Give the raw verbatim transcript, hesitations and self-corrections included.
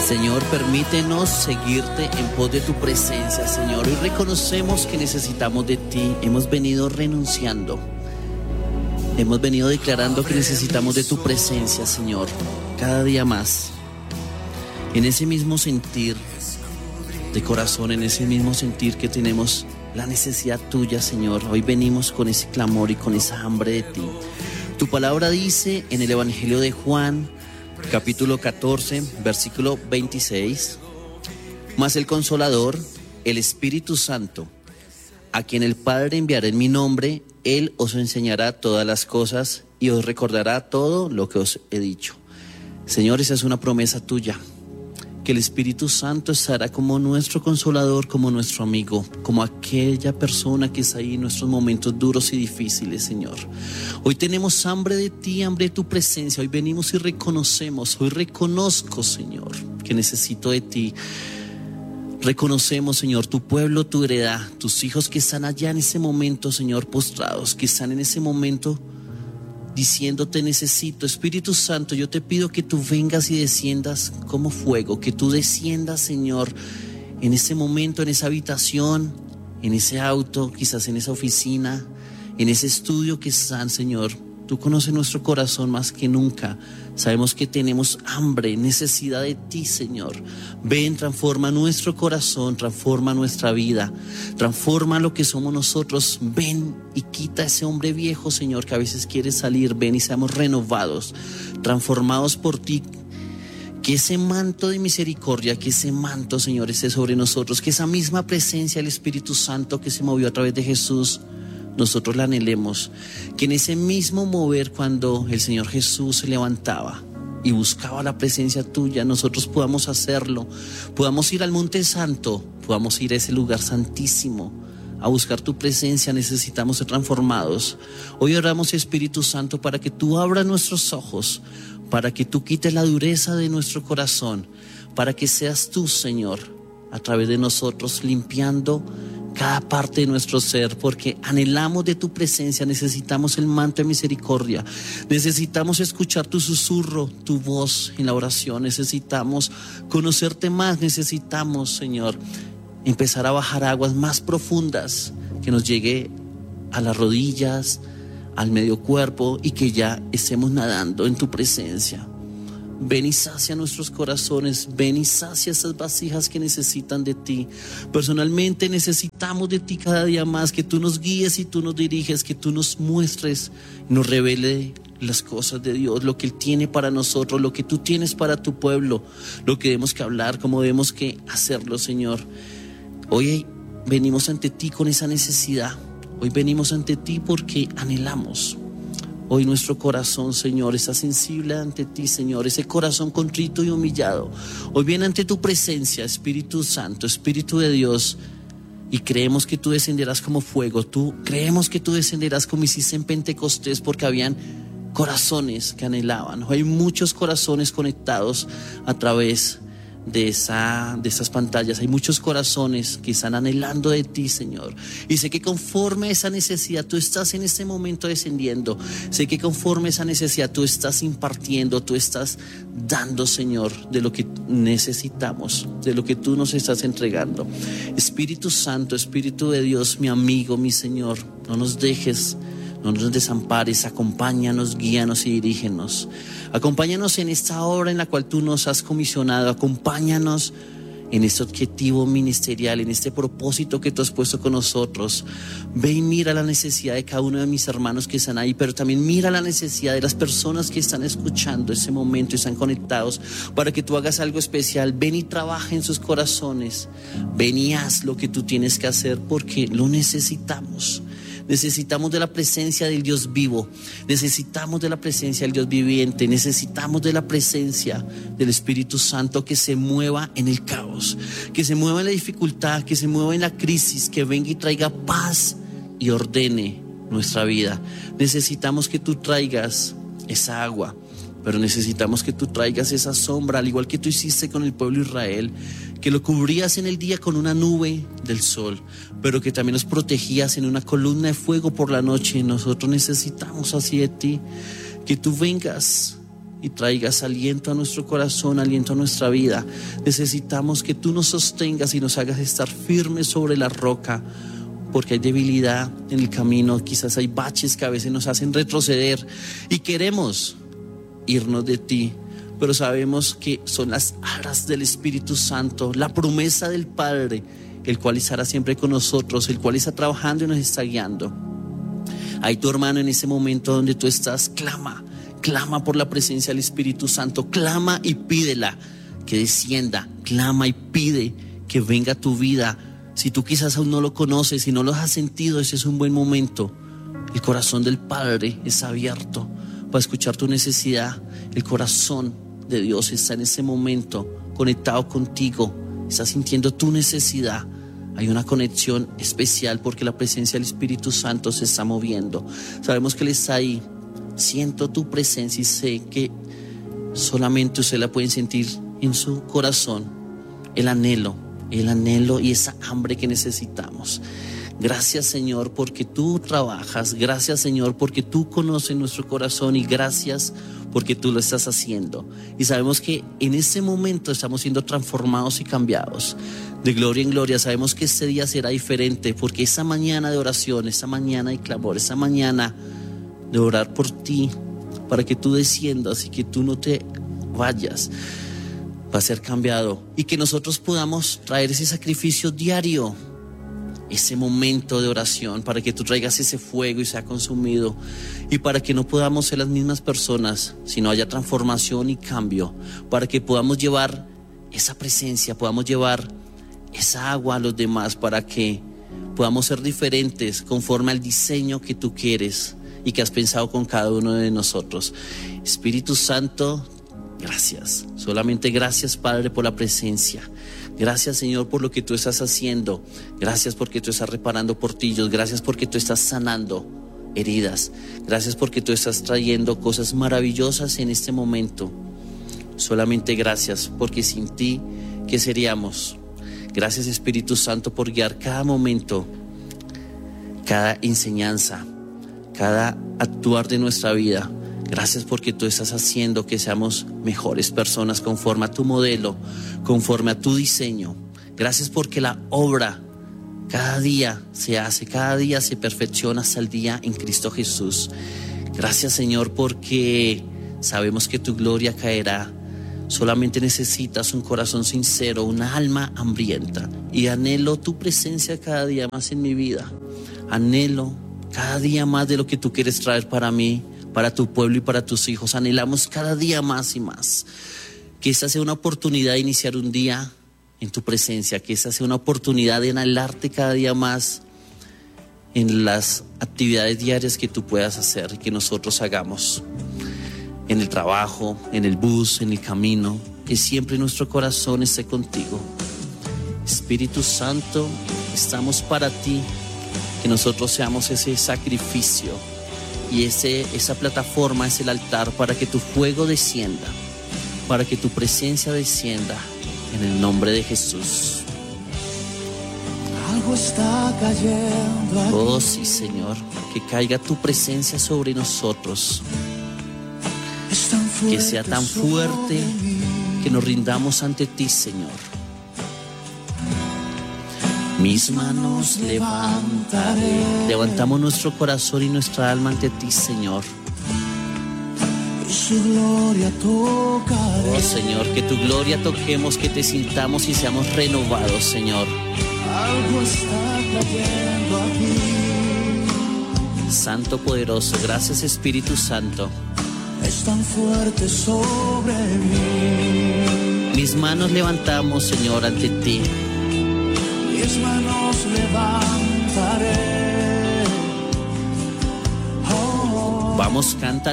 Señor, permítenos seguirte en pos de tu presencia, Señor. Hoy reconocemos que necesitamos de ti. Hemos venido renunciando. Hemos venido declarando que necesitamos de tu presencia, Señor, cada día más. En ese mismo sentir de corazón, en ese mismo sentir que tenemos la necesidad tuya, Señor, hoy venimos con ese clamor y con esa hambre de ti. Tu palabra dice en el Evangelio de Juan, capítulo catorce, versículo veintiséis: mas el Consolador, el Espíritu Santo, a quien el Padre enviará en mi nombre, Él os enseñará todas las cosas y os recordará todo lo que os he dicho. Señor, esa es una promesa tuya, que el Espíritu Santo estará como nuestro Consolador, como nuestro amigo, como aquella persona que está ahí en nuestros momentos duros y difíciles, Señor. Hoy tenemos hambre de ti, hambre de tu presencia. Hoy venimos y reconocemos, hoy reconozco, Señor, que necesito de ti. Reconocemos, Señor, tu pueblo, tu heredad, tus hijos que están allá en ese momento, Señor, postrados, que están en ese momento diciéndote necesito. Espíritu Santo, yo te pido que tú vengas y desciendas como fuego, que tú desciendas, Señor, en ese momento, en esa habitación, en ese auto, quizás en esa oficina, en ese estudio que están, Señor. Tú conoces nuestro corazón más que nunca. Sabemos que tenemos hambre, necesidad de ti, Señor. Ven, transforma nuestro corazón, transforma nuestra vida, transforma lo que somos nosotros. Ven y quita ese hombre viejo, Señor, que a veces quiere salir. Ven y seamos renovados, transformados por ti. Que ese manto de misericordia, que ese manto, Señor, esté sobre nosotros. Que esa misma presencia del Espíritu Santo que se movió a través de Jesús, nosotros la anhelemos. Que en ese mismo mover, cuando el Señor Jesús se levantaba y buscaba la presencia tuya, nosotros podamos hacerlo. Podamos ir al Monte Santo, podamos ir a ese lugar santísimo a buscar tu presencia. Necesitamos ser transformados. Hoy oramos, Espíritu Santo, para que tú abras nuestros ojos, para que tú quites la dureza de nuestro corazón, para que seas tú, Señor, a través de nosotros, limpiando cada parte de nuestro ser, porque anhelamos de tu presencia. Necesitamos el manto de misericordia, necesitamos escuchar tu susurro, tu voz en la oración, necesitamos conocerte más, necesitamos, Señor, empezar a bajar aguas más profundas, que nos llegue a las rodillas, al medio cuerpo, y que ya estemos nadando en tu presencia. Ven y sacia nuestros corazones, ven y sacia esas vasijas que necesitan de ti. Personalmente necesitamos de ti cada día más, que tú nos guíes y tú nos diriges, que tú nos muestres, nos revele las cosas de Dios, lo que Él tiene para nosotros, lo que tú tienes para tu pueblo, lo que debemos que hablar, cómo debemos que hacerlo, Señor. Hoy venimos ante ti con esa necesidad, hoy venimos ante ti porque anhelamos. Hoy nuestro corazón, Señor, está sensible ante ti, Señor, ese corazón contrito y humillado. Hoy viene ante tu presencia, Espíritu Santo, Espíritu de Dios, y creemos que tú descenderás como fuego. Tú creemos que tú descenderás como hiciste en Pentecostés, porque habían corazones que anhelaban. Hoy hay muchos corazones conectados a través de esa, de esas pantallas. Hay muchos corazones que están anhelando de ti, Señor, y sé que conforme a esa necesidad tú estás en este momento descendiendo. Sé que conforme a esa necesidad tú estás impartiendo, tú estás dando, Señor, de lo que necesitamos, de lo que tú nos estás entregando. Espíritu Santo, Espíritu de Dios, mi amigo, mi Señor, no nos dejes, no nos desampares, acompáñanos, guíanos y dirígenos. Acompáñanos en esta obra en la cual tú nos has comisionado. Acompáñanos en este objetivo ministerial, en este propósito que tú has puesto con nosotros. Ve y mira la necesidad de cada uno de mis hermanos que están ahí, pero también mira la necesidad de las personas que están escuchando ese momento y están conectados, para que tú hagas algo especial. Ven y trabaja en sus corazones. Ven y haz lo que tú tienes que hacer, porque lo necesitamos. Necesitamos de la presencia del Dios vivo, necesitamos de la presencia del Dios viviente, necesitamos de la presencia del Espíritu Santo que se mueva en el caos, que se mueva en la dificultad, que se mueva en la crisis, que venga y traiga paz y ordene nuestra vida. Necesitamos que tú traigas esa agua, pero necesitamos que tú traigas esa sombra, al igual que tú hiciste con el pueblo de Israel, que lo cubrías en el día con una nube del sol, pero que también nos protegías en una columna de fuego por la noche. Nosotros necesitamos así de ti, que tú vengas y traigas aliento a nuestro corazón, aliento a nuestra vida. Necesitamos que tú nos sostengas y nos hagas estar firmes sobre la roca, porque hay debilidad en el camino, quizás hay baches que a veces nos hacen retroceder y queremos irnos de ti, pero sabemos que son las alas del Espíritu Santo, la promesa del Padre, el cual estará siempre con nosotros, el cual está trabajando y nos está guiando. Hay tu hermano en ese momento donde tú estás, clama, clama por la presencia del Espíritu Santo, clama y pídela que descienda, clama y pide que venga a tu vida. Si tú quizás aún no lo conoces, si no lo has sentido, ese es un buen momento. El corazón del Padre es abierto para escuchar tu necesidad. El corazón de Dios está en ese momento conectado contigo, está sintiendo tu necesidad. Hay una conexión especial porque la presencia del Espíritu Santo se está moviendo. Sabemos que Él está ahí. Siento tu presencia y sé que solamente usted la puede sentir en su corazón. El anhelo, el anhelo y esa hambre que necesitamos. Gracias, Señor, porque tú trabajas. Gracias, Señor, porque tú conoces nuestro corazón, y gracias porque tú lo estás haciendo. Y sabemos que en este momento estamos siendo transformados y cambiados de gloria en gloria. Sabemos que este día será diferente, porque esa mañana de oración, esa mañana de clamor, esa mañana de orar por ti, para que tú desciendas y que tú no te vayas, va a ser cambiado. Y que nosotros podamos traer ese sacrificio diario, ese momento de oración, para que tú traigas ese fuego y sea consumido, y para que no podamos ser las mismas personas, sino haya transformación y cambio, para que podamos llevar esa presencia, podamos llevar esa agua a los demás, para que podamos ser diferentes conforme al diseño que tú quieres y que has pensado con cada uno de nosotros. Espíritu Santo, gracias, solamente gracias, Padre, por la presencia. Gracias, Señor, por lo que tú estás haciendo. Gracias porque tú estás reparando portillos. Gracias porque tú estás sanando heridas. Gracias porque tú estás trayendo cosas maravillosas en este momento. Solamente gracias, porque sin ti, ¿qué seríamos? Gracias, Espíritu Santo, por guiar cada momento, cada enseñanza, cada actuar de nuestra vida. Gracias porque tú estás haciendo que seamos mejores personas conforme a tu modelo, conforme a tu diseño. Gracias porque la obra cada día se hace, cada día se perfecciona hasta el día en Cristo Jesús. Gracias, Señor, porque sabemos que tu gloria caerá. Solamente necesitas un corazón sincero, una alma hambrienta. Y anhelo tu presencia cada día más en mi vida. Anhelo cada día más de lo que tú quieres traer para mí, para tu pueblo y para tus hijos. Anhelamos cada día más y más. Que esta sea una oportunidad de iniciar un día en tu presencia. Que esta sea una oportunidad de anhelarte cada día más en las actividades diarias que tú puedas hacer y que nosotros hagamos. En el trabajo, en el bus, en el camino. Que siempre nuestro corazón esté contigo. Espíritu Santo, estamos para ti. Que nosotros seamos ese sacrificio. Y ese, esa plataforma es el altar para que tu fuego descienda, para que tu presencia descienda, en el nombre de Jesús. Algo está cayendo aquí. Oh sí, Señor, que caiga tu presencia sobre nosotros, Es tan fuerte, que sea tan fuerte que nos rindamos ante ti, Señor. Mis manos levantaré. Levantamos nuestro corazón y nuestra alma ante ti, Señor. Y su gloria tocaré. Oh, Señor, que tu gloria toquemos, que te sintamos y seamos renovados, Señor. Algo está cayendo aquí. Santo poderoso, gracias, Espíritu Santo. Es tan fuerte sobre mí. Mis manos levantamos, Señor, ante ti. Mis manos levantaré. Oh, Vamos, canta.